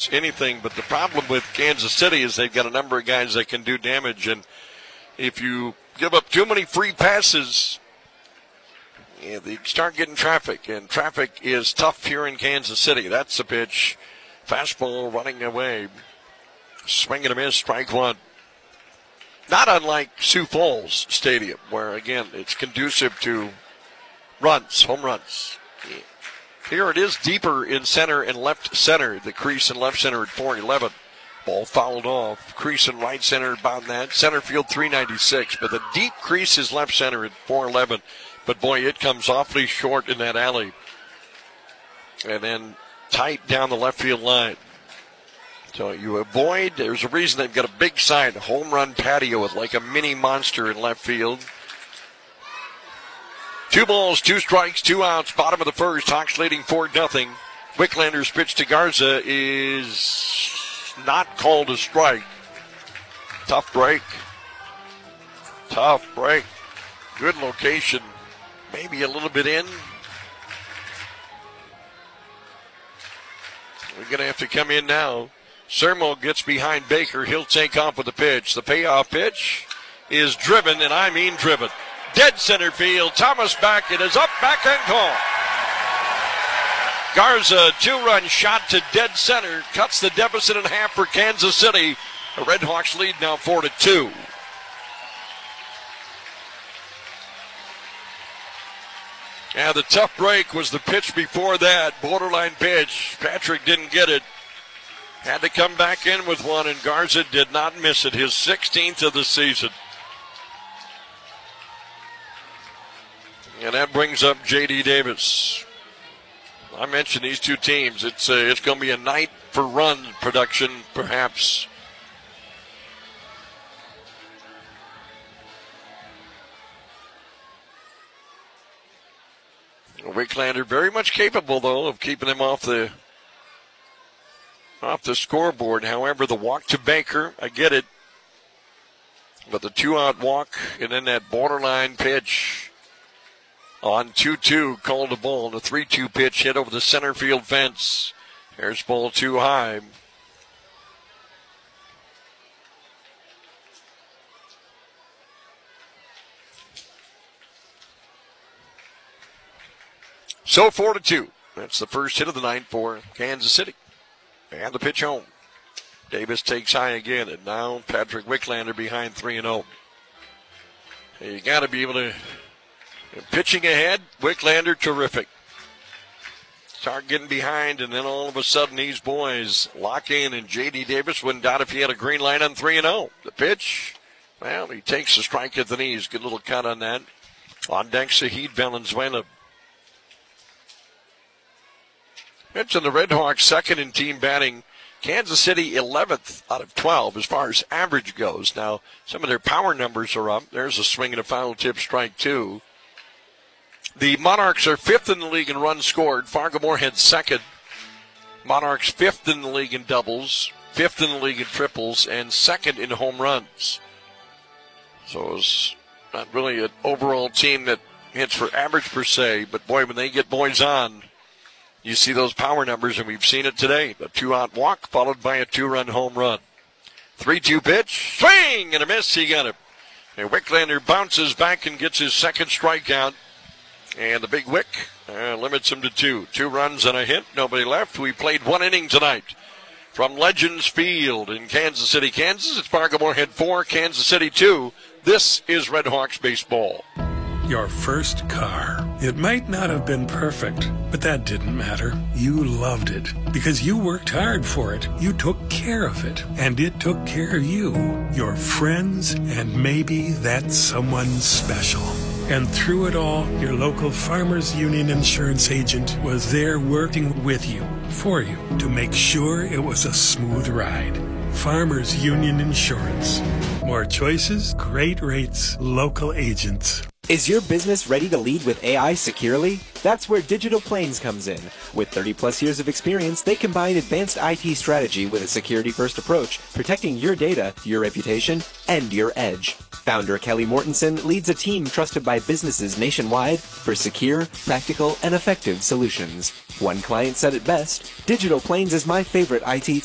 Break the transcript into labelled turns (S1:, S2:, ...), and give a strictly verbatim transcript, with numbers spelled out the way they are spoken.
S1: it's anything but the problem with Kansas City is they've got a number of guys that can do damage, and if you give up too many free passes, yeah, they start getting traffic, and traffic is tough here in Kansas City. That's the pitch. Fastball running away. Swing and a miss, strike one. Not unlike Sioux Falls Stadium, where, again, it's conducive to runs, home runs. Here it is deeper in center and left center. The crease in left center at four eleven. Ball fouled off. Crease in right center about that. Center field three ninety-six. But the deep crease is left center at four eleven. But, boy, it comes awfully short in that alley. And then tight down the left field line. So you avoid, there's a reason they've got a big sign, home run patio with like a mini monster in left field. Two balls, two strikes, two outs, bottom of the first. Hawks leading four nothing. Wicklander's pitch to Garza is not called a strike. Tough break. Tough break. Good location. Maybe a little bit in. We're going to have to come in now. Sermo gets behind Baker. He'll take off with the pitch. The payoff pitch is driven, and I mean driven. Dead center field. Thomas back. It is up, back, and gone. Garza, two-run shot to dead center. Cuts the deficit in half for Kansas City. The Red Hawks lead now four to two. Yeah, the tough break was the pitch before that. Borderline pitch. Patrick didn't get it. Had to come back in with one, and Garza did not miss it. His sixteenth of the season. And that brings up J D Davis. I mentioned these two teams. It's uh, it's going to be a night for run production, perhaps. Wicklander very much capable, though, of keeping them off the off the scoreboard. However, the walk to Baker, I get it. But the two-out walk and then that borderline pitch on two two called a ball. The three two pitch hit over the center field fence. There's ball too high. So four to two. That's the first hit of the night for Kansas City. And the pitch home. Davis takes high again, and now Patrick Wicklander behind three and oh. You got to be able to. Pitching ahead, Wicklander terrific. Start getting behind, and then all of a sudden these boys lock in, and J D Davis wouldn't doubt if he had a green light on three and oh. The pitch, well, he takes a strike at the knees. Good little cut on that. On deck, Zahid Valenzuela. Mentioned the Red Hawks second in team batting. Kansas City eleventh out of twelve as far as average goes. Now, some of their power numbers are up. There's a swing and a foul tip, strike two. The Monarchs are fifth in the league in runs scored. Fargo-Moorhead second. Monarchs fifth in the league in doubles, fifth in the league in triples, and second in home runs. So it's not really an overall team that hits for average per se, but boy, when they get boys on, you see those power numbers, and we've seen it today. A two-out walk followed by a two-run home run. three two pitch, swing and a miss. He got it. And Wicklander bounces back and gets his second strikeout. And the big Wick uh, limits him to two. Two runs and a hit. Nobody left. We played one inning tonight. From Legends Field in Kansas City, Kansas, it's Fargo-Moorhead four, Kansas City two. This is Red Hawks baseball.
S2: Your first car. It might not have been perfect, but that didn't matter. You loved it because you worked hard for it. You took care of it, and it took care of you, your friends, and maybe that someone special. And through it all, your local Farmers Union insurance agent was there working with you, for you, to make sure it was a smooth ride. Farmers Union Insurance. More choices, great rates, local agents.
S3: Is your business ready to lead with A I securely? That's where Digital Plains comes in. With thirty plus years of experience, they combine advanced I T strategy with a security-first approach, protecting your data, your reputation, and your edge. Founder Kelly Mortensen leads a team trusted by businesses nationwide for secure, practical, and effective solutions. One client said it best, Digital Plains is my favorite I T